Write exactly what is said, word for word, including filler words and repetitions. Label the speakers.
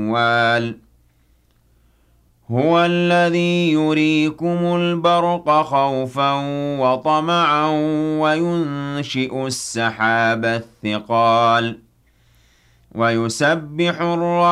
Speaker 1: الْأَمْوَالِ هُوَ الَّذِي يُرِيكُمُ الْبَرْقَ خَوْفًا وَطَمَعًا وَيُنشِئُ السَّحَابَ الثِّقَالَ وَيُسَبِّحُ الرَّعْدُ